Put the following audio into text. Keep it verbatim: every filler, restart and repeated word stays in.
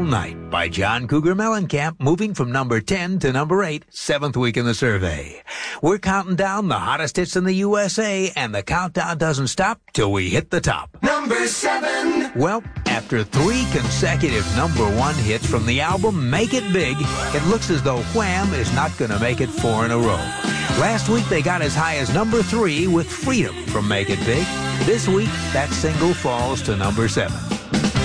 Night by John Cougar Mellencamp, moving from number ten to number eight, seventh week in the survey. We're counting down the hottest hits in the U S A, and the countdown doesn't stop till we hit the top. Number seven. Well, after three consecutive number one hits from the album Make It Big, it looks as though Wham is not going to make it four in a row. Last week they got as high as number three with Freedom from Make It Big. This week, that single falls to number seven.